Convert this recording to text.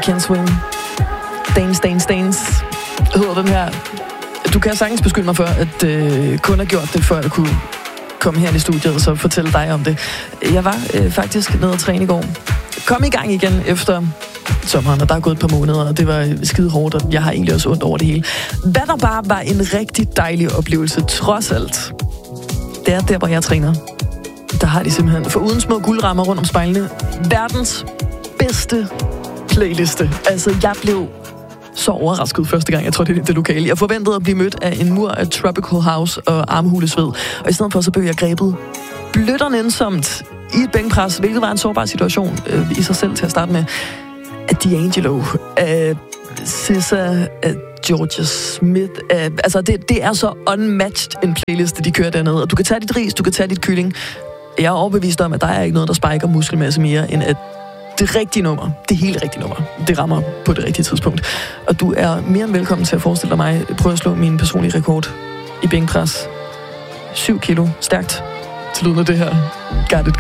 Can't Swim. Dance hedder den her. Du kan sagtens beskylde mig for, at kun har gjort det, før jeg kunne komme her i studiet og så fortælle dig om det. Jeg var faktisk nede og træne i går. Kom i gang igen efter sommeren, og der er gået et par måneder, og det var skide hårdt, og jeg har egentlig også ondt over det hele. Hvad der bare var en rigtig dejlig oplevelse, trods alt, det er der, hvor jeg træner. Der har de simpelthen, for uden små guldrammer rundt om spejlene, verdens bedste playliste. Altså, jeg blev så overrasket første gang, jeg tror, det lokale. Jeg forventede at blive mødt af en mur af Tropical House og armhulesved, og i stedet for så blev jeg grebet blødt og nænsomt i et bænkpres, hvilket var en sårbar situation i sig selv til at starte med, af D'Angelo, af SZA, af Georgia Smith. Altså, det er så unmatched en playliste, de kører dernede. Og du kan tage dit ris, du kan tage dit kylling. Jeg er overbevist om, at der er ikke noget, der spiker muskelmasse mere, end at det rigtige nummer, det helt rigtige nummer, det rammer på det rigtige tidspunkt. Og du er mere end velkommen til at forestille dig mig prøve at slå min personlige rekord i bænkpres. 7 kilo stærkt til lyden af det her. Got it.